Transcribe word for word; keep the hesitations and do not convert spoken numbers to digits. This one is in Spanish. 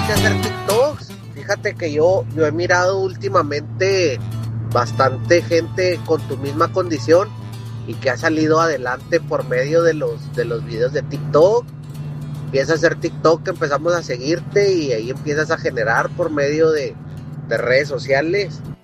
a hacer TikToks. Fíjate que yo, yo he mirado últimamente bastante gente con tu misma condición y que ha salido adelante por medio de los, de los videos de TikTok. Empiezas a hacer TikTok, empezamos a seguirte y ahí empiezas a generar por medio de, de redes sociales.